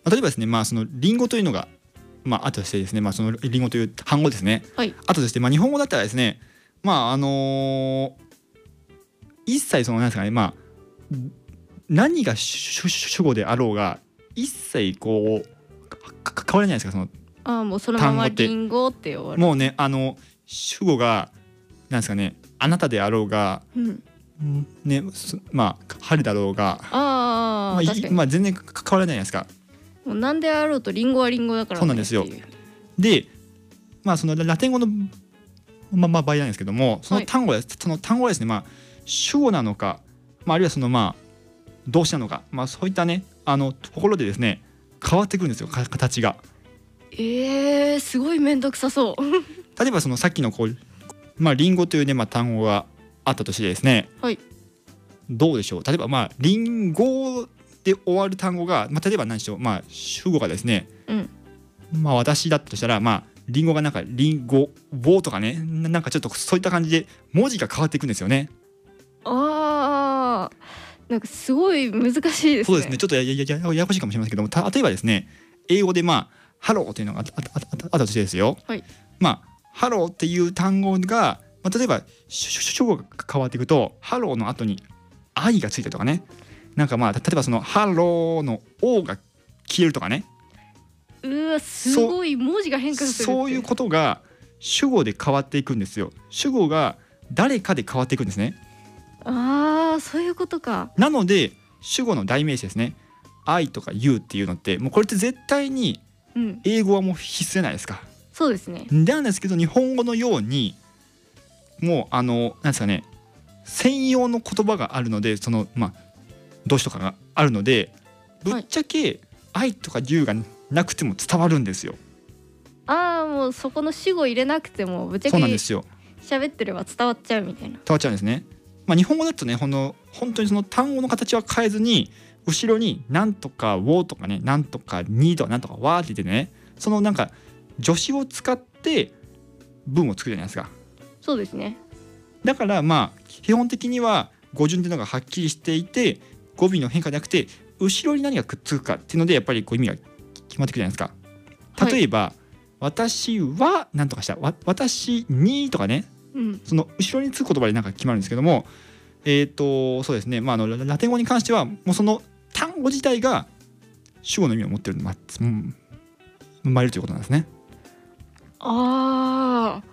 例えばですね、そのリンゴというのが、あとしてですね、そのリンゴという単語ですね、 はい。 あとですね、日本語だったらですね、一切そのなんですかね、何が主語であろうが一切こう変わらないじゃないですか、そのもうそのまま単語ってリンゴって終わる。 もうね、主語がなんですかね、あなたであろうが、ね、春だろうが、 確かに、 全然変わらないじゃないですか。 もう何であろうとリンゴはリンゴだからね。 そうなんですよ。 っていう。 で、そのラテン語の場合なんですけども、その単語はですね、主語なのか、あるいはその動詞なのか、そういったねところでですね変わってくるんですよ、形が。 すごい面倒くさそう。 例えばそのさっきのこう、リンゴというね、単語があったとしてですね、 はい。 どうでしょう。例えばリンゴで終わる単語が、例えば何でしょう、主語がですね、私だったとしたら、リンゴがなんかリンゴ棒とかね、なんかちょっとそういった感じで文字が変わっていくんですよね。 なんかすごい難しいですね。 そうですね、ちょっとややこしいかもしれませんけども、例えばですね、英語でハローというのがあったとしてですよ、 はい。 ハローっていう単語が、例えば主語が変わっていくと、ハローの後に愛がついたとかね、なんか例えばそのハローの O が消えるとかね、 すごい文字が変化するって。 そういうことが主語で変わっていくんですよ。主語が誰かで変わっていくんですね。 そういうことか。 なので主語の代名詞ですね、I とか You っていうのって、もうこれって絶対に英語はもう必須じゃないですか。 そうですね。 なんですけど、日本語のようにもうなんですかね、専用の言葉があるので、その動詞とかがあるので、ぶっちゃけ I とか You がなくても伝わるんですよ。 もうそこの主語入れなくてもぶっちゃけそうなんですよ。 喋ってれば伝わっちゃうみたいな。 伝わっちゃうんですね。日本語だとね、本当にその単語の形は変えずに、後ろになんとかウォーとかね、なんとかにとかなんとかわーって言ってね、そのなんか助詞を使って文を作るじゃないですか。 そうですね。 だから基本的には語順っていうのがはっきりしていて、語尾の変化じゃなくて後ろに何がくっつくかっていうのでやっぱりこう意味が決まってくるじゃないですか。例えば、私はなんとかした、私にとかね、その後ろにつく言葉でなんか決まるんですけども、そうですね、ラテン語に関してはもうその単語自体が主語の意味を持っているの生まれるということなんですね。はい。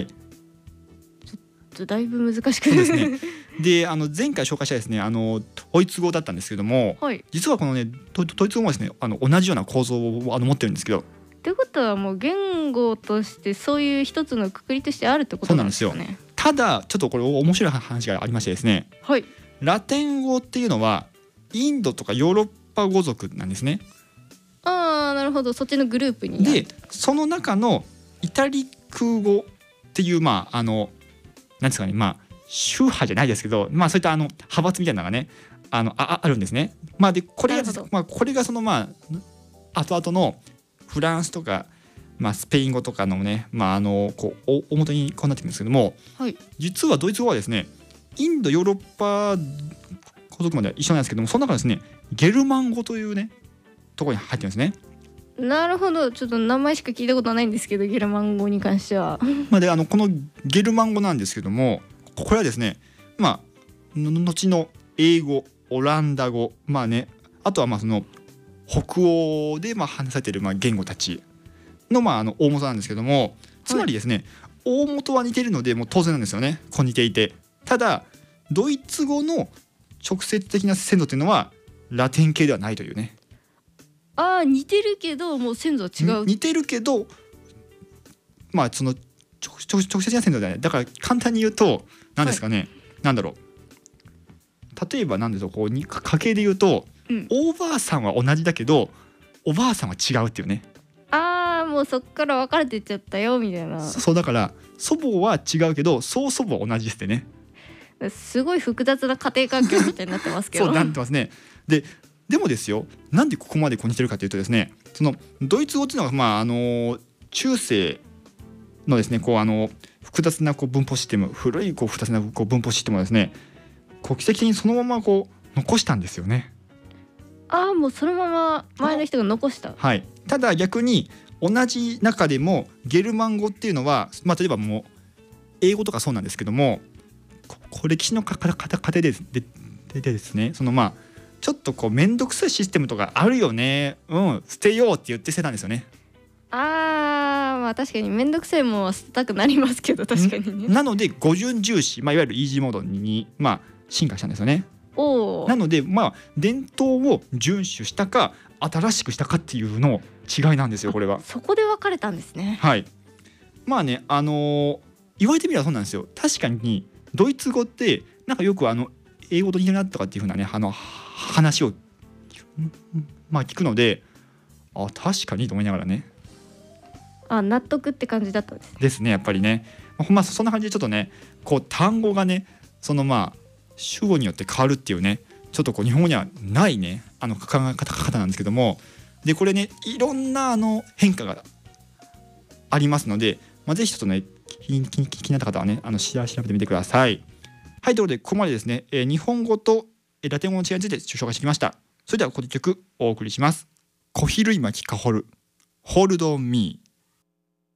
ちょっとだいぶ難しくですね。で、前回紹介したですね、ドイツ語だったんですけども、実はこのねドイツ語もですね、同じような構造を持ってるんですけど。 ということはもう言語としてそういう一つのくくりとしてあるってことなんですよね。 そうなんですよ。ただちょっとこれ面白い話がありましてですね、ラテン語っていうのはインドとかヨーロッパ語族なんですね。 なるほど、そっちのグループに。 でその中のイタリック語っていうなんですかね、宗派じゃないですけど、そういった派閥みたいなのがねあるんですね。でこれがその後々のフランスとか、スペイン語とかのね、こう大元にこうなってくるんですけども、実はドイツ語はですね、インドヨーロッパ語族までは一緒なんですけども、その中ですねゲルマン語というねところに入ってるんですね。 なるほど、ちょっと名前しか聞いたことないんですけど、ゲルマン語に関しては。 でこのゲルマン語なんですけども、これはですね後の英語、オランダ語、あとはその北欧で話されている言語たちの大元なんですけども、つまりですね、大元は似ているのでもう当然なんですよね、似ていて。ただドイツ語の直接的な先祖というのはラテン系ではないというね。 似てるけどもう先祖は違う。 似てるけどその直接的な先祖ではない。だから簡単に言うと何ですかね、なんだろう、例えばなんでしょう、こう家系で言うと、おばあさんは同じだけどおばあさんは違うっていうね。 もうそっから分かれてっちゃったよみたいな。 そうだから祖母は違うけど曽祖母は同じですってね。 すごい複雑な家庭環境みたいになってますけど。 そうなってますね。でもですよ、なんでここまで似てるかというとですね、そのドイツ語っていうのは中世のですね複雑な文法システム、古い複雑な文法システムをですね奇跡的にそのまま残したんですよね。 ああ、もうそのまま前の人が残した。 はい、ただ逆に同じ中でもゲルマン語っていうのは、まあ、例えばもう英語とかそうなんですけども、歴史の過程でですね、そのまあちょっとこう面倒くさいシステムとかあるよね、捨てようって言って捨てたんですよね。 ああ、まあ確かに面倒くさいもんは捨てたくなりますけど、確かにね。 なので語順重視、まあ、いわゆるイージーモードに、まあ、進化したんですよね。 おお。 なのでまあ伝統を遵守したか新しくしたかっていうの違いなんですよ、これは。 そこで分かれたんですね。 はい。まあね、言われてみればそうなんですよ。確かにドイツ語ってなんかよく英語と似てるなとかっていう風なね話をまあ聞くので、確かにと思いながらね。 納得って感じだったんですね。 ですね、やっぱりね。ほんまそんな感じでちょっとね、こう単語がね、そのまあ主語によって変わるっていうね、ちょっとこう日本語にはないね考え方なんですけども、でこれね、いろんな変化がありますので、ぜひちょっとね気になった方はね調べてみてください。はい、ということでここまでですね、日本語とラテン語の違いについて紹介してきました。それではここで曲お送りします。小比類巻かほる Hold on me。